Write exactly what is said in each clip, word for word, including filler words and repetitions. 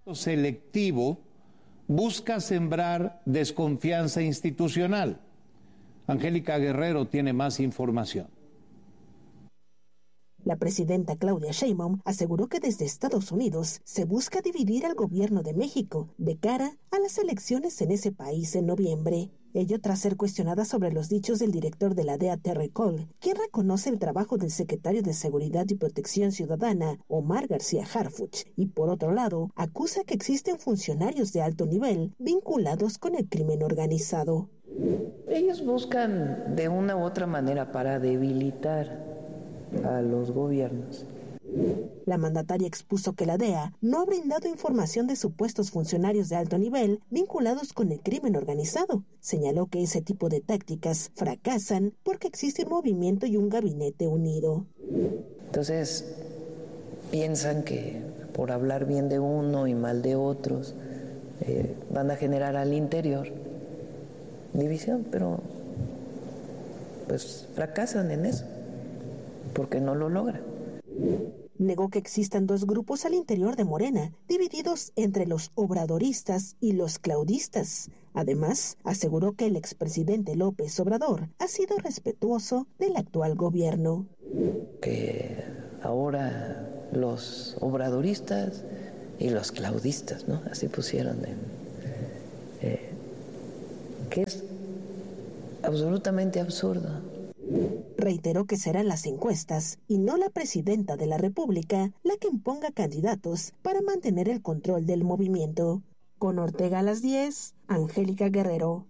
selectivo busca sembrar desconfianza institucional. Angélica Guerrero tiene más información. La presidenta Claudia Sheinbaum aseguró que desde Estados Unidos se busca dividir al gobierno de México de cara a las elecciones en ese país en noviembre. Ello tras ser cuestionada sobre los dichos del director de la D E A, Terry Cole, quien reconoce el trabajo del secretario de Seguridad y Protección Ciudadana, Omar García Harfuch, y por otro lado, acusa que existen funcionarios de alto nivel vinculados con el crimen organizado. Ellos buscan de una u otra manera para debilitar a los gobiernos. La mandataria expuso que la D E A no ha brindado información de supuestos funcionarios de alto nivel vinculados con el crimen organizado. Señaló que ese tipo de tácticas fracasan porque existe un movimiento y un gabinete unido. Entonces, piensan que por hablar bien de uno y mal de otros, eh, van a generar al interior división, pero pues fracasan en eso, porque no lo logran. Negó que existan dos grupos al interior de Morena, divididos entre los obradoristas y los claudistas. Además, aseguró que el expresidente López Obrador ha sido respetuoso del actual gobierno. Que ahora los obradoristas y los claudistas, ¿no? Así pusieron en, eh, que es absolutamente absurdo. Reiteró que serán las encuestas y no la presidenta de la República la que imponga candidatos para mantener el control del movimiento. Con Ortega a las diez, Angélica Guerrero.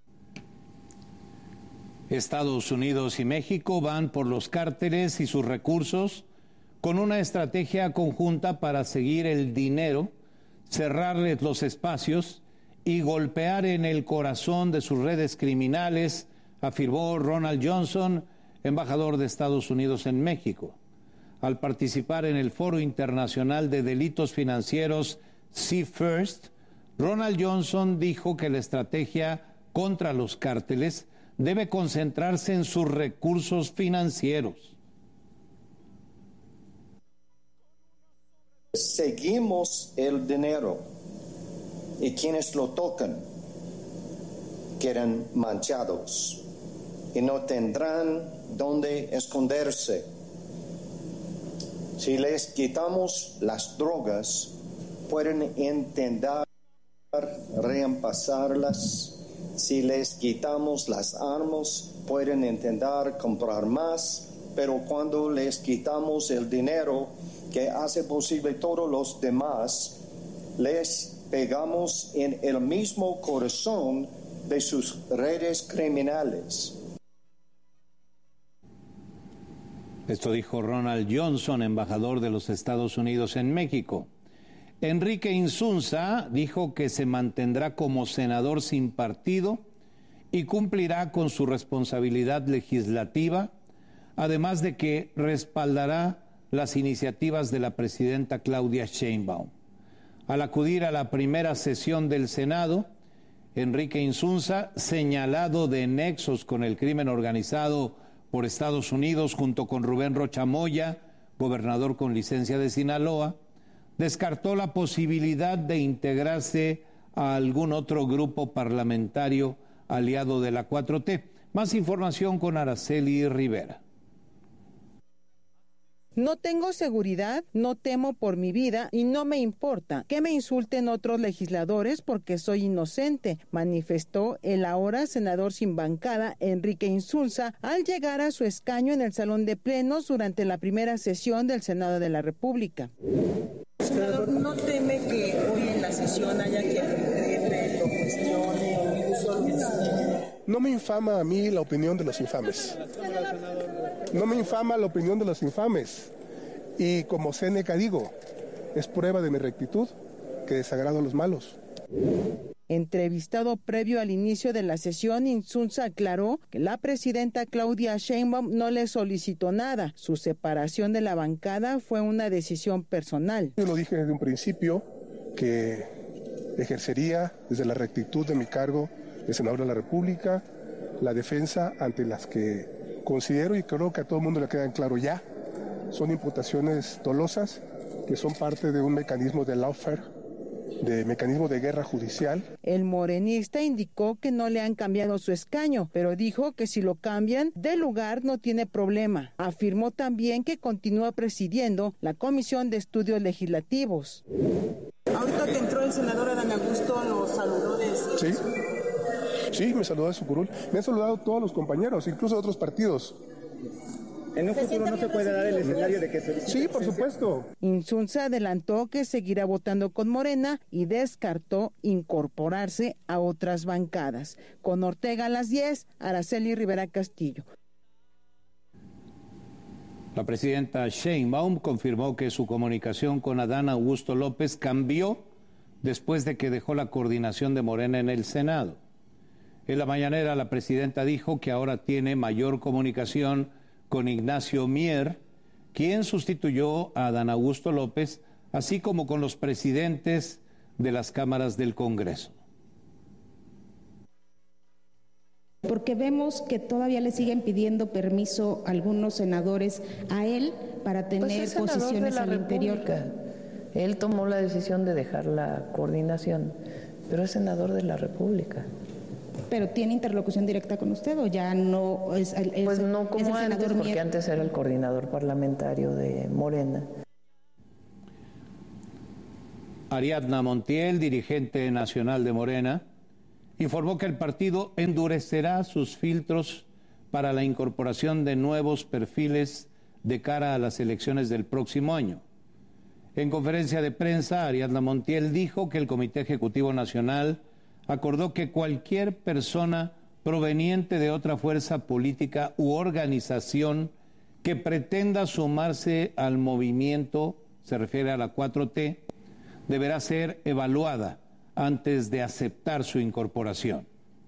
Estados Unidos y México van por los cárteles y sus recursos con una estrategia conjunta para seguir el dinero, cerrarles los espacios y golpear en el corazón de sus redes criminales, afirmó Ronald Johnson, embajador de Estados Unidos en México. Al participar en el Foro Internacional de Delitos Financieros See First, Ronald Johnson dijo que la estrategia contra los cárteles debe concentrarse en sus recursos financieros. Seguimos el dinero y quienes lo tocan quedan manchados y no tendrán dónde esconderse. Si les quitamos las drogas, pueden intentar reemplazarlas. Si les quitamos las armas, pueden intentar comprar más. Pero cuando les quitamos el dinero que hace posible todos los demás, les pegamos en el mismo corazón de sus redes criminales. Esto dijo Ronald Johnson, embajador de los Estados Unidos en México. Enrique Insunza dijo que se mantendrá como senador sin partido y cumplirá con su responsabilidad legislativa, además de que respaldará las iniciativas de la presidenta Claudia Sheinbaum. Al acudir a la primera sesión del Senado, Enrique Insunza, señalado de nexos con el crimen organizado por Estados Unidos junto con Rubén Rocha Moya, gobernador con licencia de Sinaloa, descartó la posibilidad de integrarse a algún otro grupo parlamentario aliado de la cuatro T. Más información con Araceli Rivera. No tengo seguridad, no temo por mi vida y no me importa que me insulten otros legisladores porque soy inocente, manifestó el ahora senador sin bancada Enrique Insunza al llegar a su escaño en el Salón de Plenos durante la primera sesión del Senado de la República. Senador, ¿no teme que hoy en la sesión haya quien lo cuestione o incluso lo... No me infama a mí la opinión de los infames. No me infama la opinión de los infames. Y como Séneca digo, es prueba de mi rectitud que desagrado a los malos. Entrevistado previo al inicio de la sesión, Insunza aclaró que la presidenta Claudia Sheinbaum no le solicitó nada. Su separación de la bancada fue una decisión personal. Yo lo dije desde un principio que ejercería desde la rectitud de mi cargo de senador de la República la defensa ante las que considero y creo que a todo el mundo le quedan claro ya. Son imputaciones dolosas que son parte de un mecanismo de lawfare de mecanismo de guerra judicial. El morenista indicó que no le han cambiado su escaño, pero dijo que si lo cambian de lugar no tiene problema. Afirmó también que continúa presidiendo la Comisión de Estudios Legislativos. Ahorita que entró el senador Adán Augusto, los saludó desde... Sí, sí, me saludó de su curul. Me han saludado todos los compañeros, incluso de otros partidos. ¿En un futuro no se puede dar el escenario de que se... Sí, por supuesto. Insunza adelantó que seguirá votando con Morena y descartó incorporarse a otras bancadas. Con Ortega a las diez, Araceli Rivera Castillo. La presidenta Sheinbaum confirmó que su comunicación con Adán Augusto López cambió después de que dejó la coordinación de Morena en el Senado. En la mañanera, la presidenta dijo que ahora tiene mayor comunicación con Ignacio Mier, quien sustituyó a Adán Augusto López, así como con los presidentes de las cámaras del Congreso. Porque vemos que todavía le siguen pidiendo permiso a algunos senadores a él para tener pues es posiciones al interior. Él tomó la decisión de dejar la coordinación, pero es senador de la República. ¿Pero tiene interlocución directa con usted o ya no es, es Pues no como es el antes, senador porque Mier? Antes era el coordinador parlamentario de Morena. Ariadna Montiel, dirigente nacional de Morena, informó que el partido endurecerá sus filtros para la incorporación de nuevos perfiles de cara a las elecciones del próximo año. En conferencia de prensa, Ariadna Montiel dijo que el Comité Ejecutivo Nacional acordó que cualquier persona proveniente de otra fuerza política u organización que pretenda sumarse al movimiento, se refiere a la cuatro T, deberá ser evaluada antes de aceptar su incorporación.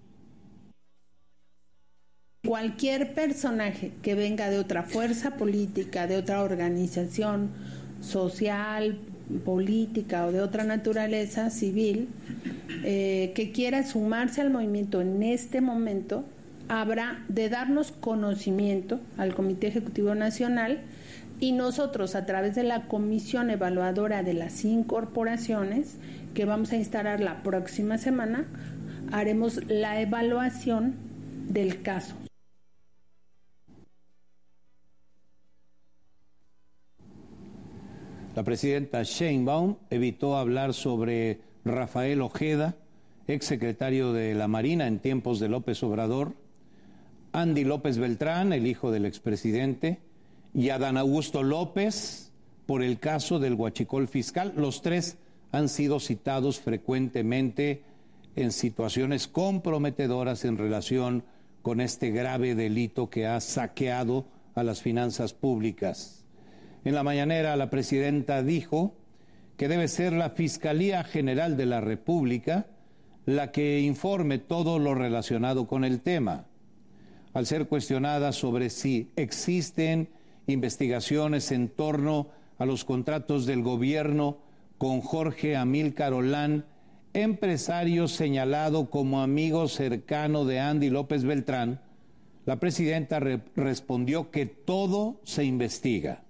Cualquier personaje que venga de otra fuerza política, de otra organización social, política o de otra naturaleza civil, eh, que quiera sumarse al movimiento en este momento, habrá de darnos conocimiento al Comité Ejecutivo Nacional y nosotros a través de la Comisión Evaluadora de las Incorporaciones que vamos a instalar la próxima semana, haremos la evaluación del caso. La presidenta Sheinbaum evitó hablar sobre Rafael Ojeda, exsecretario de la Marina en tiempos de López Obrador, Andy López Beltrán, el hijo del expresidente, y Adán Augusto López por el caso del huachicol fiscal. Los tres han sido citados frecuentemente en situaciones comprometedoras en relación con este grave delito que ha saqueado a las finanzas públicas. En la mañanera, la presidenta dijo que debe ser la Fiscalía General de la República la que informe todo lo relacionado con el tema. Al ser cuestionada sobre si existen investigaciones en torno a los contratos del gobierno con Jorge Amílcar Olán, empresario señalado como amigo cercano de Andy López Beltrán, la presidenta re- respondió que todo se investiga.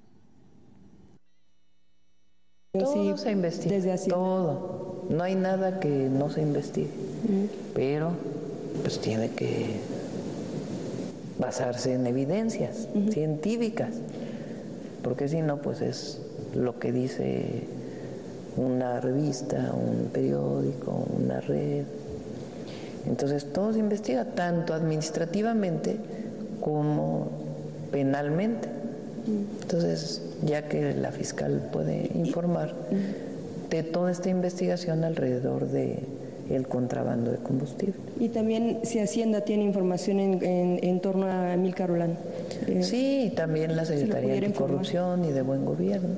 Todo sí, se investiga, desde así. Todo. No hay nada que no se investigue, mm. pero pues tiene que basarse en evidencias uh-huh. científicas, porque si no, pues es lo que dice una revista, un periódico, una red. Entonces todo se investiga, tanto administrativamente como penalmente. Entonces, ya que la fiscal puede informar de toda esta investigación alrededor de el contrabando de combustible. Y también si Hacienda tiene información en, en, en torno a Amílcar Olán. Eh, sí, también la Secretaría si Anticorrupción informar. Y de Buen Gobierno.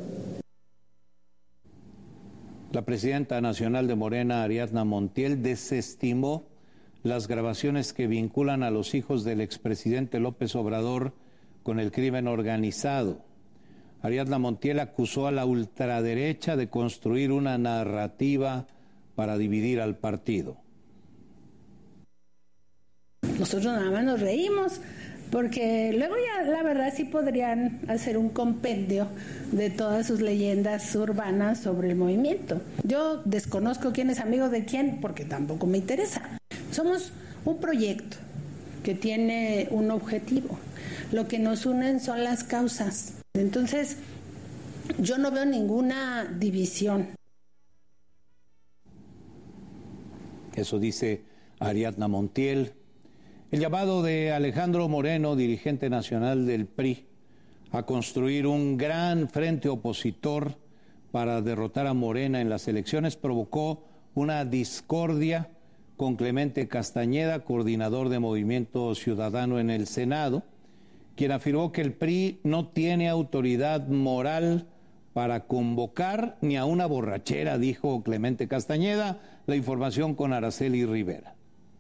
La presidenta nacional de Morena, Ariadna Montiel, desestimó las grabaciones que vinculan a los hijos del expresidente López Obrador con el crimen organizado. Ariadna Montiel acusó a la ultraderecha de construir una narrativa para dividir al partido. Nosotros nada más nos reímos porque luego ya la verdad sí podrían hacer un compendio de todas sus leyendas urbanas sobre el movimiento. Yo desconozco quién es amigo de quién porque tampoco me interesa. Somos un proyecto que tiene un objetivo. Lo que nos unen son las causas. Entonces, yo no veo ninguna división. Eso dice Ariadna Montiel. El llamado de Alejandro Moreno, dirigente nacional del P R I, a construir un gran frente opositor para derrotar a Morena en las elecciones provocó una discordia con Clemente Castañeda, coordinador de Movimiento Ciudadano en el Senado, quien afirmó que el P R I no tiene autoridad moral para convocar ni a una borrachera, dijo Clemente Castañeda. La información con Araceli Rivera.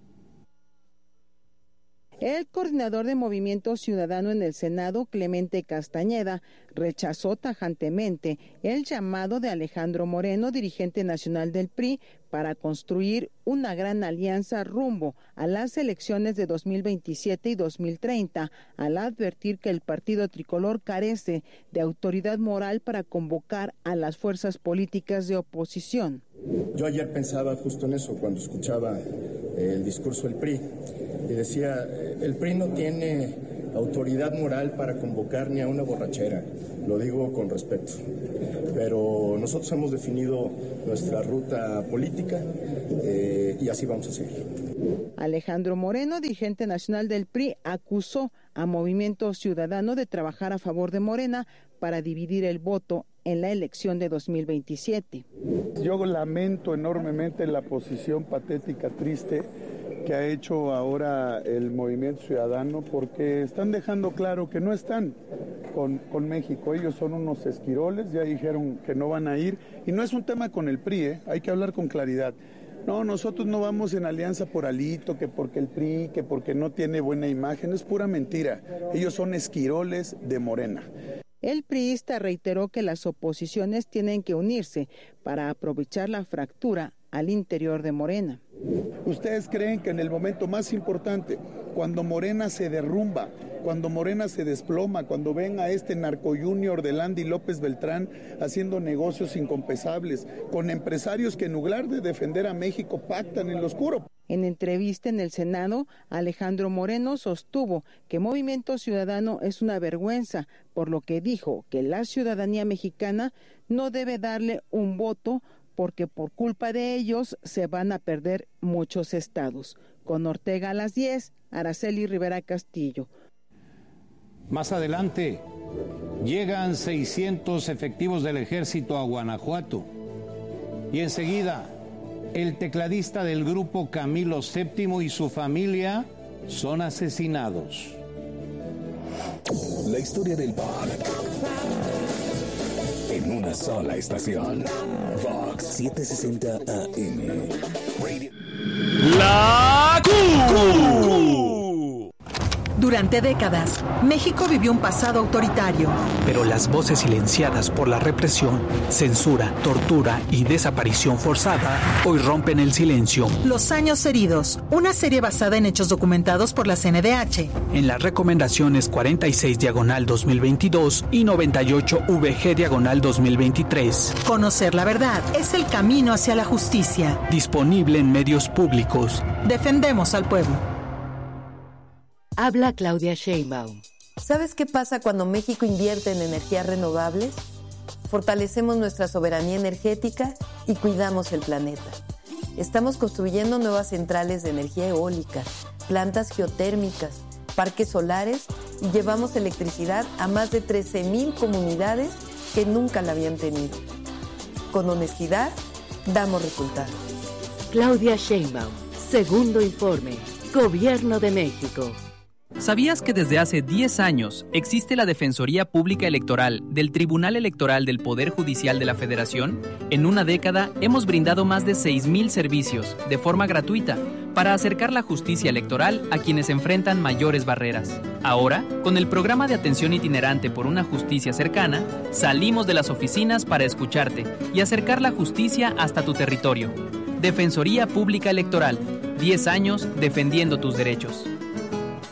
El coordinador de Movimiento Ciudadano en el Senado, Clemente Castañeda, rechazó tajantemente el llamado de Alejandro Moreno, dirigente nacional del P R I, para construir una gran alianza rumbo a las elecciones de dos mil veintisiete y dos mil treinta, al advertir que el partido tricolor carece de autoridad moral para convocar a las fuerzas políticas de oposición. Yo ayer pensaba justo en eso cuando escuchaba el discurso del P R I y decía, el P R I no tiene autoridad moral para convocar ni a una borrachera, lo digo con respeto, pero nosotros hemos definido nuestra ruta política eh, y así vamos a seguir. Alejandro Moreno, dirigente nacional del P R I, acusó a Movimiento Ciudadano de trabajar a favor de Morena para dividir el voto en la elección de dos mil veintisiete. Yo lamento enormemente la posición patética, triste, que ha hecho ahora el Movimiento Ciudadano, porque están dejando claro que no están con, con México. Ellos son unos esquiroles, ya dijeron que no van a ir, y no es un tema con el P R I, ¿eh? Hay que hablar con claridad. No, nosotros no vamos en alianza por Alito, que porque el P R I, que porque no tiene buena imagen, es pura mentira. Ellos son esquiroles de Morena. El priista reiteró que las oposiciones tienen que unirse para aprovechar la fractura al interior de Morena. ¿Ustedes creen que en el momento más importante, cuando Morena se derrumba, cuando Morena se desploma, cuando ven a este narco junior de Landy López Beltrán haciendo negocios incompensables con empresarios que en lugar de defender a México pactan en lo oscuro? En entrevista en el Senado, Alejandro Moreno sostuvo que Movimiento Ciudadano es una vergüenza, por lo que dijo que la ciudadanía mexicana no debe darle un voto porque por culpa de ellos se van a perder muchos estados. Con Ortega a las diez, Araceli Rivera Castillo. Más adelante, llegan seiscientos efectivos del ejército a Guanajuato. Y enseguida, el tecladista del grupo Camilo séptimo y su familia son asesinados. La historia del pop en una sola estación. Vox setecientos sesenta A M. Radio. La Q. Durante décadas, México vivió un pasado autoritario. Pero las voces silenciadas por la represión, censura, tortura y desaparición forzada hoy rompen el silencio. Los años heridos, una serie basada en hechos documentados por la C N D H. En las recomendaciones cuarenta y seis diagonal dos mil veintidós y noventa y ocho V G diagonal dos mil veintitrés. Conocer la verdad es el camino hacia la justicia. Disponible en medios públicos. Defendemos al pueblo. Habla Claudia Sheinbaum. ¿Sabes qué pasa cuando México invierte en energías renovables? Fortalecemos nuestra soberanía energética y cuidamos el planeta. Estamos construyendo nuevas centrales de energía eólica, plantas geotérmicas, parques solares y llevamos electricidad a más de trece mil comunidades que nunca la habían tenido. Con honestidad, damos resultados. Claudia Sheinbaum, segundo informe, Gobierno de México. ¿Sabías que desde hace diez años existe la Defensoría Pública Electoral del Tribunal Electoral del Poder Judicial de la Federación? En una década hemos brindado más de seis mil servicios de forma gratuita para acercar la justicia electoral a quienes enfrentan mayores barreras. Ahora, con el programa de atención itinerante por una justicia cercana, salimos de las oficinas para escucharte y acercar la justicia hasta tu territorio. Defensoría Pública Electoral, diez años defendiendo tus derechos.